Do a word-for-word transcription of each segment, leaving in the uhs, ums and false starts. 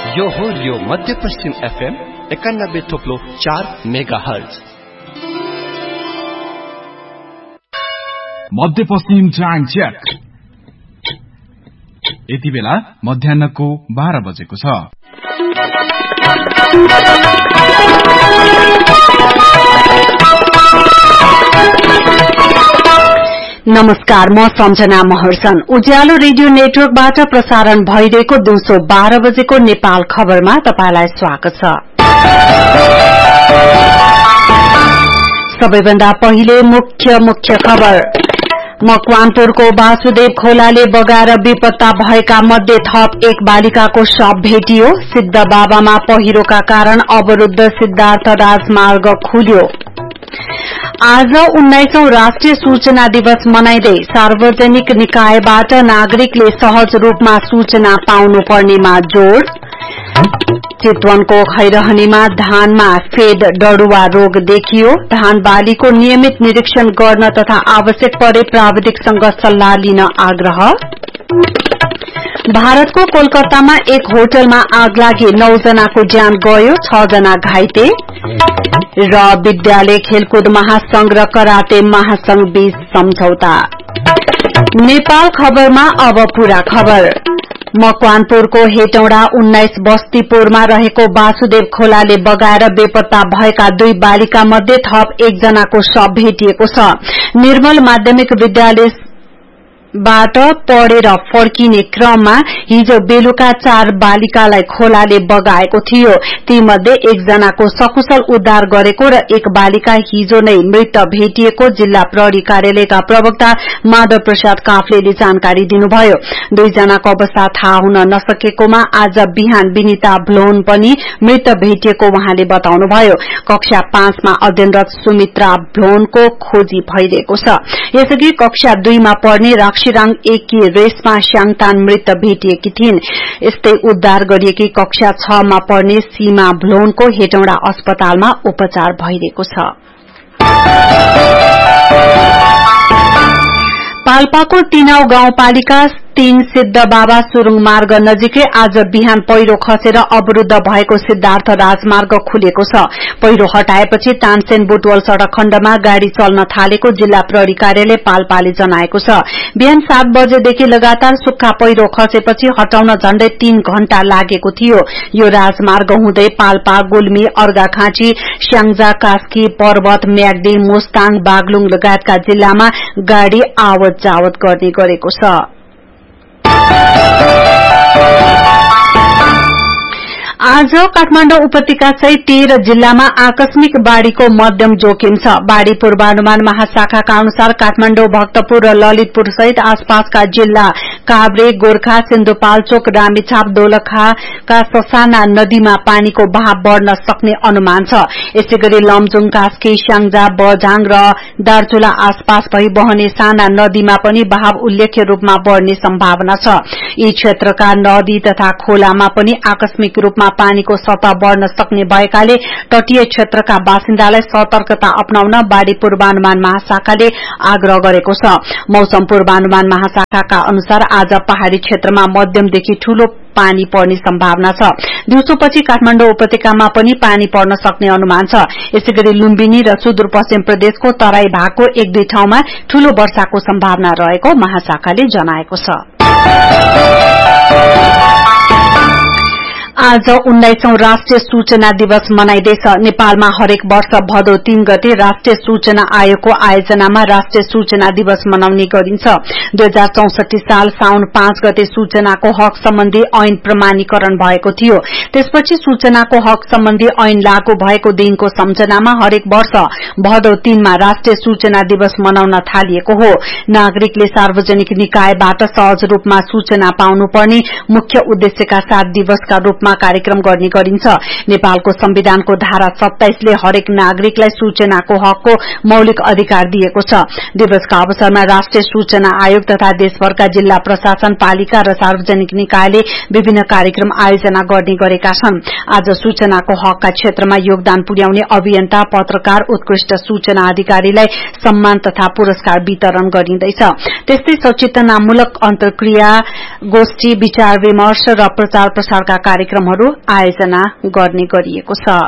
यो हो यो मध्यपश्चिम एफएम एकानब्बे थोप्लो चार मेगा हर्ज मध्यपश्चिम टाइम चेक। यति बेला मध्याहको बाह्र बजेको छ। नमस्कार, म सम्झना महर्जन। उज्यालो रेडियो नेटवर्कबाट प्रसारण भइरहेको दिउँसो बाह्र बजेको नेपाल खबरमा तपाईंलाई स्वागत छ। सबैभन्दा पहिले मुख्य मुख्य खबर। मकवानपुरको वासुदेव खोलाले बगाएर बेपत्ता भएका मध्ये थप एक बालिकाको शव भेटियो। सिद्ध बाबामा पहिरोका कारण अवरूद्ध सिद्धार्थ राजमार्ग खुल्यो। आज उन्नाइसौं राष्ट्रिय सूचना दिवस मनाइँदै सार्वजनिक निकायबाट नागरिकले सहज रूपमा सूचना पाउनुपर्नेमा जोड़। चितवनको खैरहनीमा धानमा फेद डडुवा रोग देखियो। धान बालीको नियमित निरीक्षण गर्न तथा आवश्यक परे प्राविधिकसँग सल्लाह लिन आग्रह। भारतको कोलकातामा एक होटलमा आग लागि नौ जनाको ज्यान गयो, छ जना घाइते। र विद्यालय खेलकुद महासंघ र कराते महासंघ बीच सम्झौता। नेपाल खबरमा अब पूरा खबर। मकवानपुरको हेटौडा उन्नाइस बस्तीपुरमा रहेको वासुदेव खोलाले बगाएर बेपत्ता भएका दुई बालिका मध्ये थप एकजनाको शव भेटिएको छ। निर्मल माध्यमिक विद्यालय बाट पढेर फर्किने क्रममा हिजो बेलुका चार बालिकालाई खोलाले बगाएको थियो। ती मध्ये एकजनाको सकुशल उद्धार गरेको र एक बालिका हिजो नै मृत भेटिएको जिल्ला प्रहरी कार्यालयका प्रवक्ता माधव प्रसाद काफ्लेले जानकारी दिनुभयो। दुईजनाको अवस्था थाहा हुन नसकेकोमा आज बिहान विनिता भ्लोन पनि मृत भेटिएको उहाँले बताउनुभयो। कक्षा पाँचमा अध्ययनरत सुमित्रा भ्लोनको खोजी भइरहेको छ। यसअघि कक्षा दुईमा पढ्ने राक्षीराङ एकी रेशमा स्याङतान मृत भेटिएकी थिइन्। यस्तै उद्धार गरिएकी कक्षा छ मा पढ्ने सीमा भ्लोनको हेटौडा अस्पतालमा उपचार भइरहेको छ। पाल्पाको तीनाउ गाउँपालिका तीन सिद्ध बाबा सुरुङ मार्ग नजिकै आज बिहान पहिरो खसेर अवरूद्ध भएको सिद्धार्थ राजमार्ग खुलेको छ। पहिरो हटाएपछि तानसेन बुटवल सड़क खण्डमा गाड़ी चल्न थालेको जिल्ला प्रहरी कार्यालय पाल्पाले जनाएको छ। बिहान सात बजेदेखि लगातार सुक्खा पहिरो खसेपछि हटाउन झण्डै तीन घण्टा लागेको थियो। यो राजमार्ग हुँदै पाल्पा, गुल्मी, अर्घाखाँची, स्याङ्जा, कास्की, पर्वत, म्याग्दी, मुस्ताङ, बागलुङ लगायतका जिल्लामा गाड़ी आवत जावत गर्ने गरेको छ। आज काठमाडौँ उपत्यका सहित तेह्र जिल्लामा आकस्मिक बाढ़ीको मध्यम जोखिम छ। बाढ़ी पूर्वानुमान महाशाखाका अनुसार काठमाडौँ, भक्तपुर र ललितपुर सहित आसपासका जिल्ला काभ्रे, गोर्खा, सिन्धुपाल्चोक, रामेछाप, दोलखाका ससाना नदीमा पानीको बहाव बढ़न सक्ने अनुमान छ। यसैगरी लमजुङ, कास्की, स्याङ्जा, बझाङ र दार्चुला आसपास भई बहने साना नदीमा पनि बहाव उल्लेख्य रूपमा बढ़ने सम्भावना छ। यी क्षेत्रका नदी तथा खोलामा पनि आकस्मिक रूपमा पानीको सतह बढ़न सक्ने भएकाले तटीय क्षेत्रका बासिन्दालाई सतर्कता अपनाउन बाढ़ी पूर्वानुमान महाशाखाले आग्रह गरेको छ। मौसम पूर्वानुमान महाशाखाका अनुसार आज पहाड़ी क्षेत्रमा मध्यमदेखि ठूलो पानी पर्ने सम्भावना छ। दिउँसोपछि काठमाडौँ उपत्यकामा पनि पानी पर्न सक्ने अनुमान छ। यसैगरी लुम्बिनी र सुदूरपश्चिम प्रदेशको तराई भागको एक दुई ठाउँमा ठूलो वर्षाको सम्भावना रहेको महाशाखाले जनाएको छ। आज उन्नाइसौं राष्ट्रिय सूचना दिवस मनाइँदैछ। नेपालमा हरेक वर्ष भदौ तीन गते राष्ट्रिय सूचना आयोगको आयोजनामा राष्ट्रिय सूचना दिवस मनाउने गरिन्छ। दुई हजार चौसठी साल साउन पाँच गते सूचनाको हक सम्बन्धी ऐन प्रमाणीकरण भएको थियो। त्यसपछि सूचनाको हक सम्बन्धी ऐन लागू भएको दिनको सम्झनामा हरेक वर्ष भदौ तीनमा राष्ट्रिय सूचना दिवस मनाउन थालिएको हो। नागरिकले सार्वजनिक निकायबाट सहज रूपमा सूचना पाउनुपर्ने मुख्य उद्देश्यका साथ दिवसका रूपमा कार्यक्रम गर्ने गरिन्छ। नेपालको संविधानको धारा सत्ताइसले हरेक नागरिकलाई सूचनाको हकको मौलिक अधिकार दिएको छ। दिवसका अवसरमा राष्ट्रिय सूचना आयोग तथा देशभरका जिल्ला प्रशासन, पालिका र सार्वजनिक निकायले विभिन्न कार्यक्रम आयोजना गर्ने गरेका छन्। आज सूचनाको हकका क्षेत्रमा योगदान पुर्याउने अभियन्ता, पत्रकार, उत्कृष्ट सूचना अधिकारीलाई सम्मान तथा पुरस्कार वितरण गरिँदैछ। त्यस्तै सचेतनामूलक अन्तर्क्रिया, गोष्ठी, विचार विमर्श र प्रचार प्रसारका कार्यक्रम कार्यक्रमहरू आयोजना गर्ने गरिएको छ।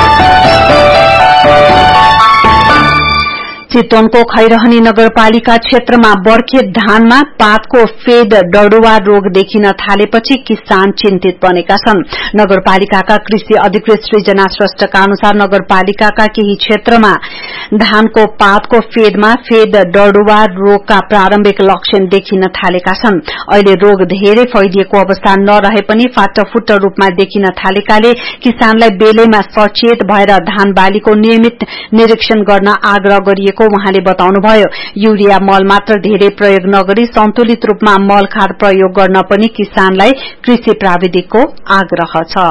चितवनको खैरहनी नगरपालिका क्षेत्रमा बर्खे धानमा पातको फेद डडुवा रोग देखिन थालेपछि किसान चिन्तित बनेका छन्। नगरपालिकाका कृषि अधिकृत सृजना श्रेष्ठका अनुसार नगरपालिकाका केही क्षेत्रमा धानको पातको फेदमा फेद डडुवा रोगका प्रारम्भिक लक्षण देखिन थालेका छन्। अहिले रोग धेरै फैलिएको अवस्था नरहे पनि फाटफुट रूपमा देखिन थालेकाले किसानलाई बेलैमा सचेत भएर धान बालीको नियमित निरीक्षण गर्न आग्रह गरिएको उहाँले बताउनुभयो। युरिया मल मात्र धेरै प्रयोग नगरी सन्तुलित रूपमा मल खाद प्रयोग गर्न पनि किसानलाई कृषि प्राविधिकको आग्रह छ।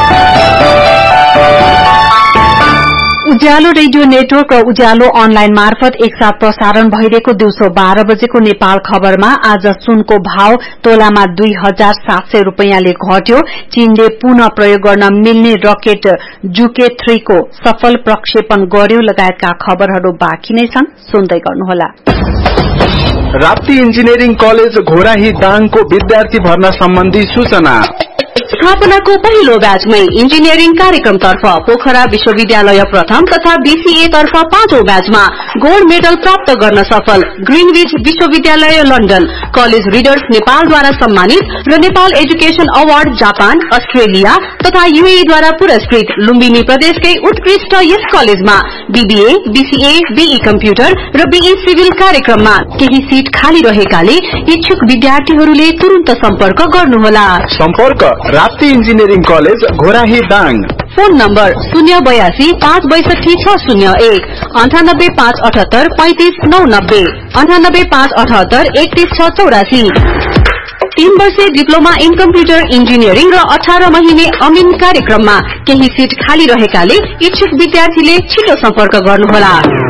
उज्यालो रेडियो नेटवर्क र उज्यालो अनलाइन मार्फत एकसाथ प्रसारण भइरहेको दिउँसो बाह्र बजेको नेपाल खबरमा आज सुनको भाव तोलामा दुई हजार सात सय रूपियाँले घट्यो। चीनले पुनः प्रयोग गर्न मिल्ने रकेट जुके थ्री को सफल प्रक्षेपण गर्यो लगायतका खबरहरू बाँकी नै छन्, सुन्दै गर्नुहोला। राप्ती इन्जिनियरिङ कलेज घोराही दाङको विद्यार्थी भर्ना सम्बन्धी सूचना। स्थापनाको पहिलो ब्याचमै इन्जिनियरिङ कार्यक्रमतर्फ पोखरा विश्वविद्यालय प्रथम तथा बीसीए तर्फ पाँचौं ब्याचमा गोल्ड मेडल प्राप्त गर्न सफल ग्रीनविच विश्वविद्यालय लन्डन कलेज रिडर्स नेपालद्वारा सम्मानित र Nepal education award Japan Australia तथा यूएईद्वारा पुरस्कृत लुम्बिनी प्रदेशकै उत्कृष्ट यस कलेजमा बीबीए बीसीए बीई कम्प्युटर र बीई सिभिल कार्यक्रममा केही सीट खाली रहेकाले इच्छुक विद्यार्थीहरूले तुरन्त सम्पर्क गर्नुहोला। सम्पर्क Rapti engineering college Ghorahi Dang. Phone number शून्य बयासी पाँच बैसठी छ शून्य एक अन्ठानब्बे पाँच अठहत्तर पैंतिस नौ नब्बे अन्ठानब्बे पाँच अठहत्तर एकतीस छ चौरासी। तीन वर्षे डिप्लोमा इन कम्प्युटर इन्जिनियरिङ र अठार महिने अमिन कार्यक्रममा केही सीट खाली रहेकाले इच्छुक विद्यार्थीले छिटो सम्पर्क गर्नुहोला।